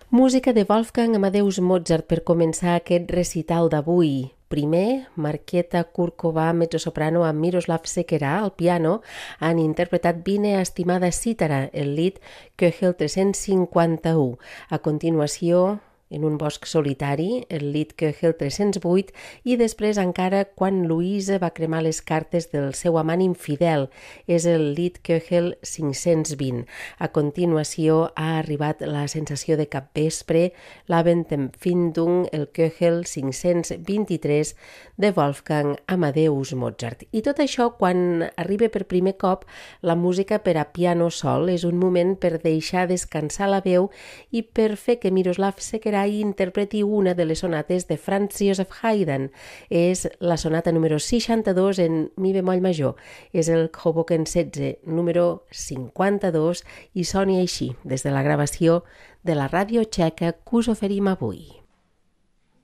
Música de Wolfgang Amadeus Mozart per començar aquest recital d'avui. Primer, Markéta Kurkova, mezzosoprano, amb Miroslav Sekera al piano, han interpretat Vine estimada cítara, el lied Köchel 351. A continuació, En un bosc solitari, el lied Köchel 308, i després encara Quan Louise va cremar les cartes del seu amant infidel, és el lied Köchel 520. A continuació ha arribat la sensació de capvespre, l'Abendempfindung, el Köchel 523 de Wolfgang Amadeus Mozart. I tot això, quan arriba per primer cop la música per a piano sol, és un moment per deixar descansar la veu i per fer que Miroslav Sekera interpreti una de les sonates de Franz Joseph Haydn. És la sonata número 62 en mi bemoll major. És el Hoboken 16, número 52, i soni així des de la gravació de la ràdio txeca que us oferim avui.